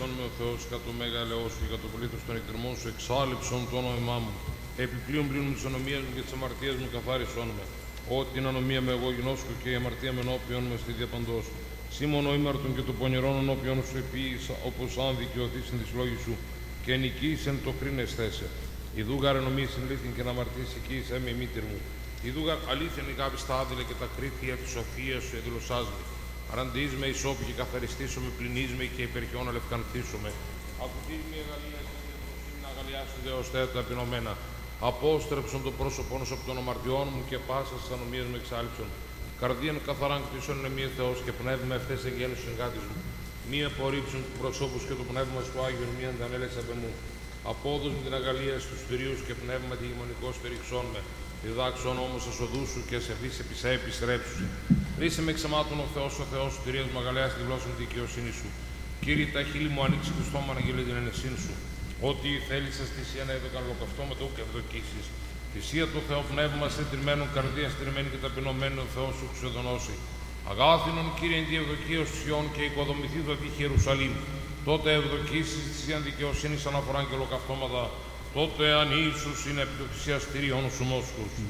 ελέησον με ο Θεός κατά το μέγα ελαιό σου και κατά το πλήθος των εκτερμών σου, εξάλληψον το όνομά μου. Επιπλέον πλήνουν τις ανομίες μου και τις αμαρτίες μου καθάρισον με. Ότι την ανομία με εγώ γινώσκω και η αμαρτία με ενώπιον με στη διαπαντός. Σήμωνο ήμαρτον και το πονηρόν ενώπιον σου επίησα, όπως αν δικαιωθείς εν της λόγης σου και νικήσεν το κρίνες θέσε. Ιδούγαρ ενομήσιν λύθιν και να αμαρτήσει εκεί εις έμει μήτηρ μου. Ιδούγαρ αλήθεν η γάβη στα άδειλε και τα κρίτια της σοφίας σου εδηλωσάς με. Αραντείς με ισόπη και καθαριστήσω με, πληνείς με και υπερχιόν αλευκανθήσω με. Ακουτήρι με αγαλία και την να αγαλιάσουν δεωστέα τα επινωμένα. Απόστρεψον το πρόσωπό σου από των αμαρτιών μου και πάσα στις ανομίες μου εξάλειψον. Καρδίαν καθαράν κτίσον είναι μία Θεός και πνεύμα ευθές εγγέλους συγκάτης μου. Μία απορρίψουν του προσώπους και το πνεύμα του Άγιον μία αντανέλεξα απ' εμού. Απόδος με την αγαλία στους θηρίους και πνεύμα τη γημονικός περιξών με. Διδάξον όμως ως οδού σου και σε φύση επισέ επιστρέψου. Ρίσε με εξαμάτων ο Θεός σου, θηρίας μου αγαλέα στη γλώσσα μου δικαιοσύνη σου. Κύριε, τα χείλη μου ανοίξει το στόμα να γελεί την ενεσύνη σου. Ό,τι θέλεις στη θυσία να έδωκαν ολοκαυτώματα και ευδοκίσεις. Θυσία του Θεού πνεύμα συντηρημένων καρδία στηρμένη και ταπεινωμένη ο Θεός σου ξεδονώσει. Αγάθινον Κύριε εν τη ευδοκία Σιών και οικοδομηθεί το τη Ιερουσαλήμ. Τότε ευδοκίσεις της δικαιοσύνης αναφοράν και ολοκαυτώματα. Τότε αν Ιησούς είναι επί το θυσιαστήριον σου μόσχους.